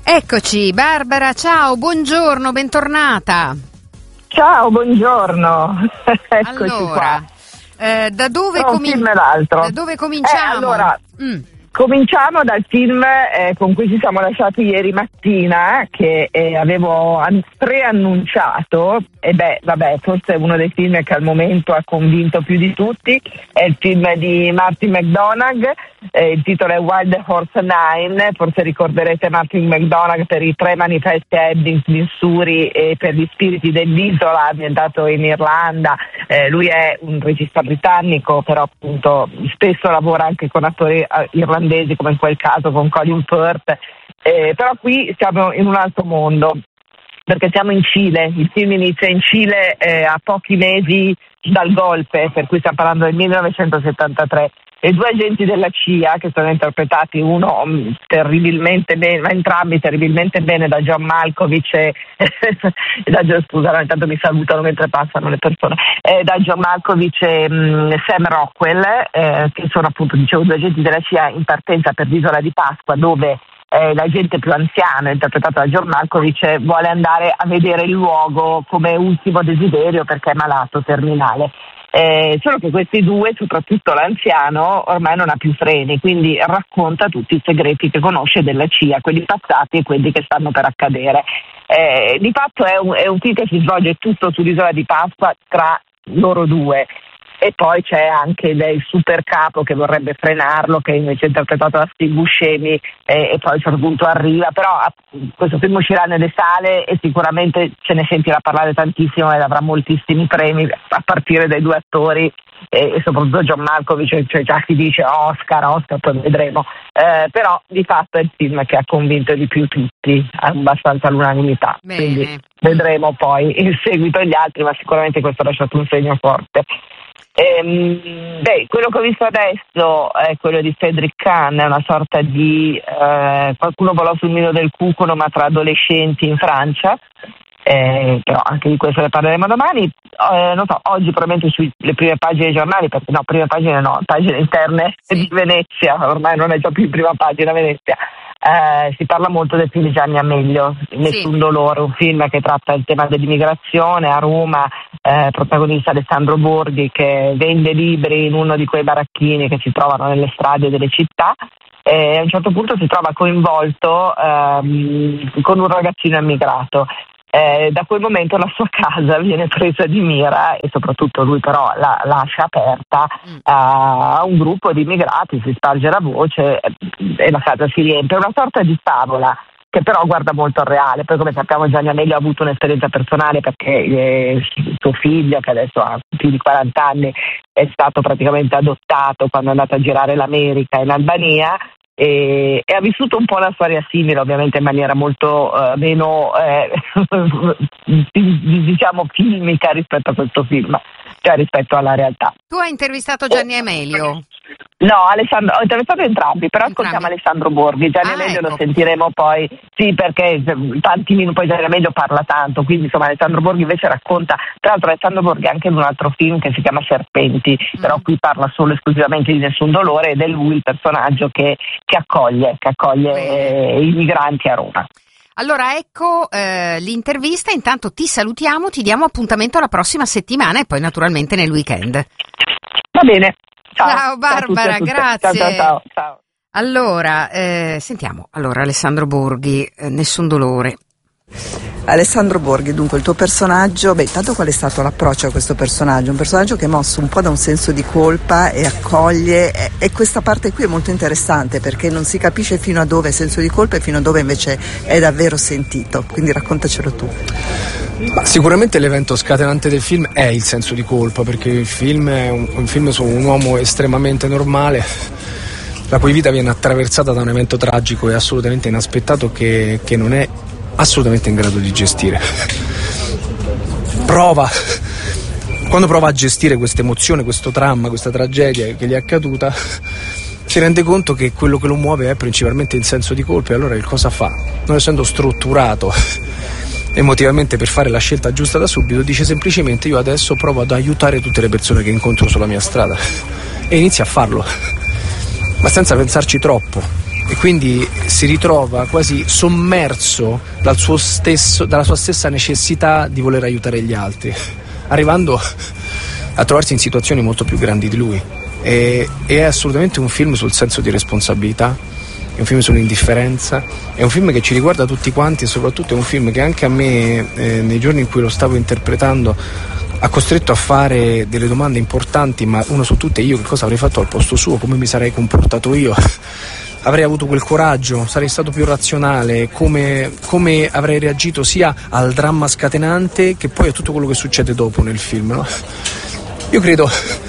Eccoci, Barbara, ciao, buongiorno, bentornata. Ciao, buongiorno. Eccoci allora, qua. Da dove cominciamo? Allora, cominciamo dal film con cui ci siamo lasciati ieri mattina, che avevo preannunciato, e forse è uno dei film che al momento ha convinto più di tutti, è il film di Martin McDonagh, il titolo è Wild Horse 9, forse ricorderete Martin McDonagh per i 3 manifesti a Ebbings, Missouri, e per gli spiriti dell'isola, ambientato in Irlanda. Lui è un regista britannico, però appunto spesso lavora anche con attori irlandesi, come in quel caso con Colin Firth, però qui siamo in un altro mondo, perché siamo in Cile. Il film inizia in Cile a pochi mesi dal golpe, per cui stiamo parlando del 1973. E 2 agenti della CIA, che sono interpretati uno terribilmente bene, ma entrambi terribilmente bene, da John Malkovich e scusate, intanto mi salutano mentre passano le persone, da John Malkovich e Sam Rockwell, che sono appunto, dicevo, 2 agenti della CIA in partenza per l'Isola di Pasqua, dove l'agente più anziano, interpretato da John Malkovich, vuole andare a vedere il luogo come ultimo desiderio perché è malato terminale. Solo che questi 2, soprattutto l'anziano, ormai non ha più freni, quindi racconta tutti i segreti che conosce della CIA, quelli passati e quelli che stanno per accadere. Di fatto è un film che si svolge tutto sull'isola di Pasqua tra loro 2. E poi c'è anche il super capo che vorrebbe frenarlo, che invece è interpretato da Steve Buscemi, e poi a un certo punto arriva. Però questo film uscirà nelle sale e sicuramente ce ne sentirà parlare tantissimo ed avrà moltissimi premi, a partire dai 2 attori e soprattutto John Malkovich, cioè già si dice Oscar, poi vedremo. Però di fatto è il film che ha convinto di più tutti, abbastanza all'unanimità. Bene. Quindi vedremo poi il seguito degli altri, ma sicuramente questo ha lasciato un segno forte. Quello che ho visto adesso è quello di Cedric Kahn, è una sorta di qualcuno volò sul nido del cuculo, ma tra adolescenti in Francia. Però anche di questo ne parleremo domani. Non so, oggi probabilmente sulle prime pagine dei giornali, perché pagine interne di Venezia, ormai non è già più in prima pagina Venezia. Si parla molto del film di Gianni Amelio, Nessun dolore, un film che tratta il tema dell'immigrazione a Roma, protagonista Alessandro Borghi, che vende libri in uno di quei baracchini che si trovano nelle strade delle città. A un certo punto si trova coinvolto con un ragazzino immigrato. Da quel momento la sua casa viene presa di mira e soprattutto lui però la lascia aperta a un gruppo di immigrati, si sparge la voce e la casa si riempie. È una sorta di favola che però guarda molto al reale. Poi, come sappiamo, Gianni Amelio ha avuto un'esperienza personale, perché suo figlio, che adesso ha più di 40 anni, è stato praticamente adottato quando è andato a girare l'America in Albania. E ha vissuto un po' una storia simile, ovviamente in maniera molto meno diciamo filmica rispetto a questo film, cioè rispetto alla realtà. Tu hai intervistato Gianni Amelio? No, ho intervistato entrambi, però ascoltiamo Alessandro Borghi. Gianni Amelio ecco. Lo sentiremo poi, sì, perché tanti minuti, poi Gianni Amelio parla tanto, quindi insomma Alessandro Borghi invece racconta. Tra l'altro Alessandro Borghi anche in un altro film che si chiama Serpenti, però qui parla solo esclusivamente di Nessun dolore, ed è lui il personaggio che accoglie i migranti a Roma. Allora ecco l'intervista, intanto ti salutiamo, ti diamo appuntamento la prossima settimana e poi naturalmente nel weekend. Va bene. Ciao Barbara, grazie. Ciao. Allora, sentiamo. Allora, Alessandro Borghi, Nessun dolore. Alessandro Borghi, dunque il tuo personaggio, intanto qual è stato l'approccio a questo personaggio? Un personaggio che è mosso un po' da un senso di colpa e accoglie, e questa parte qui è molto interessante perché non si capisce fino a dove è senso di colpa e fino a dove invece è davvero sentito, quindi raccontacelo tu. Sicuramente l'evento scatenante del film è il senso di colpa, perché il film è un film su un uomo estremamente normale, la cui vita viene attraversata da un evento tragico e assolutamente inaspettato che non è assolutamente in grado di gestire. Quando prova a gestire questa emozione, questo dramma, questa tragedia che gli è accaduta, si rende conto che quello che lo muove è principalmente il senso di colpa, e allora il cosa fa? Non essendo strutturato emotivamente per fare la scelta giusta da subito, dice semplicemente: io adesso provo ad aiutare tutte le persone che incontro sulla mia strada, e inizia a farlo, ma senza pensarci troppo. e quindi si ritrova quasi sommerso dalla sua stessa necessità di voler aiutare gli altri, arrivando a trovarsi in situazioni molto più grandi di lui. È assolutamente un film sul senso di responsabilità, è un film sull'indifferenza, è un film che ci riguarda tutti quanti, e soprattutto è un film che anche a me nei giorni in cui lo stavo interpretando ha costretto a fare delle domande importanti, ma una su tutte: io che cosa avrei fatto al posto suo, come mi sarei comportato io, avrei avuto quel coraggio, sarei stato più razionale, come avrei reagito sia al dramma scatenante che poi a tutto quello che succede dopo nel film, no? Io credo,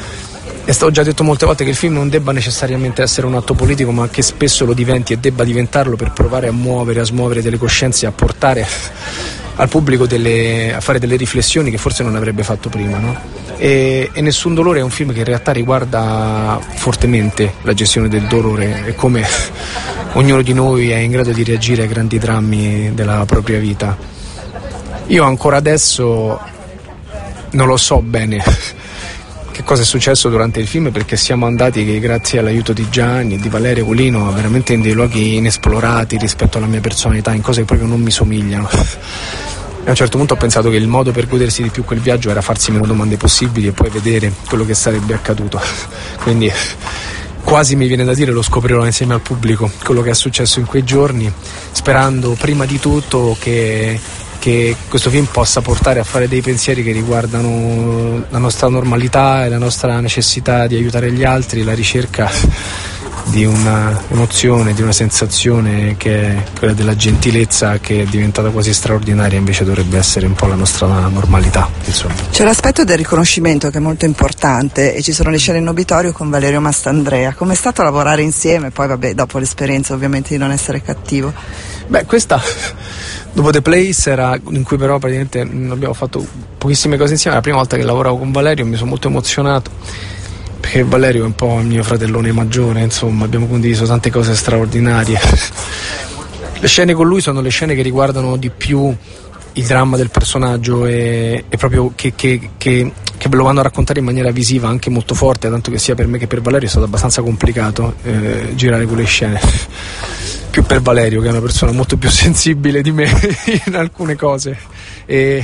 è stato già detto molte volte, che il film non debba necessariamente essere un atto politico, ma che spesso lo diventi e debba diventarlo per provare a smuovere delle coscienze, a portare al pubblico a fare delle riflessioni che forse non avrebbe fatto prima, no? E Nessun dolore è un film che in realtà riguarda fortemente la gestione del dolore e come ognuno di noi è in grado di reagire ai grandi drammi della propria vita. Io ancora adesso non lo so bene che cosa è successo durante il film, perché siamo andati, che grazie all'aiuto di Gianni e di Valerio Colino, veramente in dei luoghi inesplorati rispetto alla mia personalità, in cose che proprio non mi somigliano. E a un certo punto ho pensato che il modo per godersi di più quel viaggio era farsi meno domande possibili e poi vedere quello che sarebbe accaduto. Quindi quasi mi viene da dire lo scoprirò insieme al pubblico, quello che è successo in quei giorni, sperando prima di tutto che questo film possa portare a fare dei pensieri che riguardano la nostra normalità e la nostra necessità di aiutare gli altri, la ricerca di una emozione, di una sensazione che è quella della gentilezza, che è diventata quasi straordinaria, invece dovrebbe essere un po' la nostra normalità, insomma. C'è l'aspetto del riconoscimento che è molto importante, e ci sono le scene in obitorio con Valerio Mastandrea. Com'è stato lavorare insieme? Poi vabbè, dopo l'esperienza ovviamente di non essere cattivo. Beh, questa dopo The Place era, in cui però praticamente abbiamo fatto pochissime cose insieme, la prima volta che lavoravo con Valerio mi sono molto emozionato, perché Valerio è un po' il mio fratellone maggiore, insomma, abbiamo condiviso tante cose straordinarie. Le scene con lui sono le scene che riguardano di più il dramma del personaggio e proprio che lo vanno a raccontare in maniera visiva, anche molto forte, tanto che sia per me che per Valerio è stato abbastanza complicato girare quelle scene. Più per Valerio, che è una persona molto più sensibile di me in alcune cose, e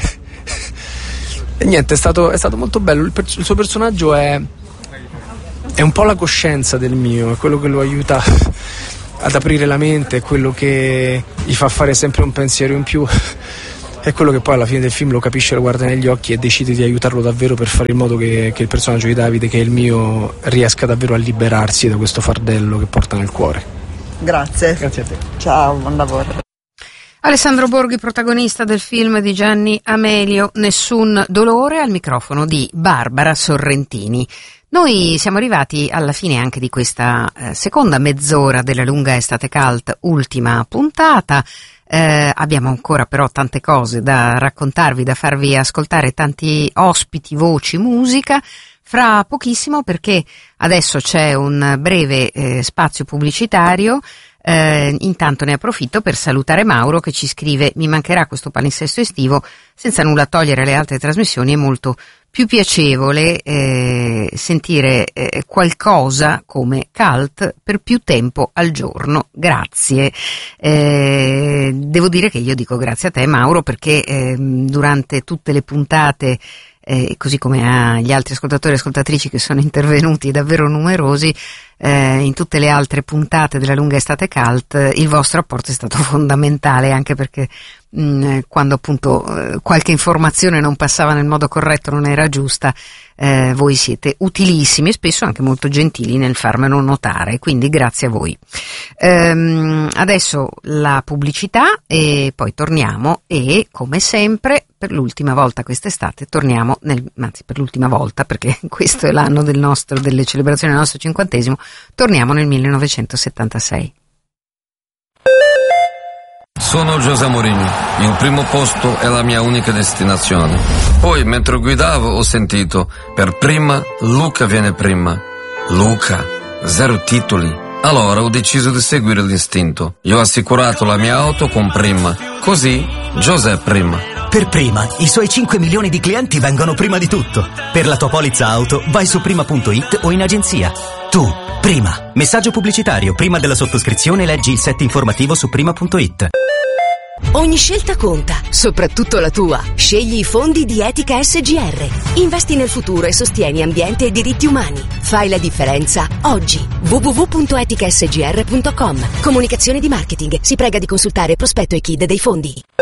niente, è stato molto bello. Il suo personaggio è un po' la coscienza del mio, è quello che lo aiuta ad aprire la mente, è quello che gli fa fare sempre un pensiero in più, è quello che poi alla fine del film lo capisce, lo guarda negli occhi e decide di aiutarlo davvero, per fare in modo che il personaggio di Davide, che è il mio, riesca davvero a liberarsi da questo fardello che porta nel cuore. Grazie. Grazie a te. Ciao, buon lavoro. Alessandro Borghi, protagonista del film di Gianni Amelio, Nessun dolore, al microfono di Barbara Sorrentini. Noi siamo arrivati alla fine anche di questa seconda mezz'ora della lunga estate cult, ultima puntata. Abbiamo ancora però tante cose da raccontarvi, da farvi ascoltare, tanti ospiti, voci, musica. Fra pochissimo, perché adesso c'è un breve spazio pubblicitario. Intanto ne approfitto per salutare Mauro, che ci scrive: mi mancherà questo palinsesto estivo, senza nulla togliere alle altre trasmissioni, è molto più piacevole sentire qualcosa come cult per più tempo al giorno. Grazie. Devo dire che io dico grazie a te, Mauro, perché durante tutte le puntate, così come agli altri ascoltatori e ascoltatrici che sono intervenuti, davvero numerosi, in tutte le altre puntate della lunga estate cult, il vostro apporto è stato fondamentale, anche perché quando appunto qualche informazione non passava nel modo corretto, non era giusta, voi siete utilissimi e spesso anche molto gentili nel farmelo notare, quindi grazie a voi. Adesso la pubblicità e poi torniamo, e come sempre per l'ultima volta quest'estate torniamo anzi per l'ultima volta, perché questo è l'anno delle celebrazioni del nostro 50°, torniamo nel 1976. Sono José Mourinho, il primo posto è la mia unica destinazione. Poi mentre guidavo ho sentito: per prima Luca viene prima. Luca, 0 titoli. Allora ho deciso di seguire l'istinto. Io ho assicurato la mia auto con Prima, così José prima. Per Prima, i suoi 5 milioni di clienti vengono prima di tutto. Per la tua polizza auto vai su prima.it o in agenzia. Tu, prima. Messaggio pubblicitario. Prima della sottoscrizione leggi il set informativo su prima.it. Ogni scelta conta, soprattutto la tua. Scegli i fondi di Etica SGR. Investi nel futuro e sostieni ambiente e diritti umani. Fai la differenza oggi. www.eticasgr.com. Comunicazione di marketing. Si prega di consultare prospetto e KID dei fondi.